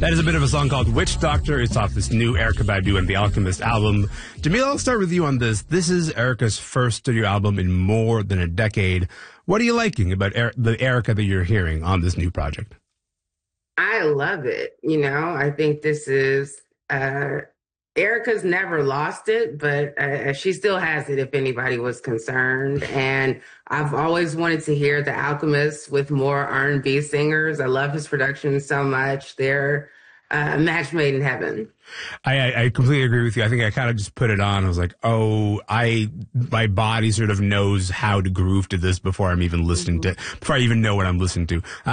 That is a bit of a song called Witch Doctor. It's off this new Erykah Badu and The Alchemist album. Jamila, I'll start with you on this. This is Erykah's first studio album in more than a decade. What are you liking about the Erykah that you're hearing on this new project? I love it. I think this is Erica's never lost it, but she still has it if anybody was concerned. And I've always wanted to hear The Alchemist with more R&B singers. I love his production so much. They're a match made in heaven. I completely agree with you. I think I kind of just put it on. I was like, my body sort of knows how to groove to this before I'm even listening to, before I even know what I'm listening to.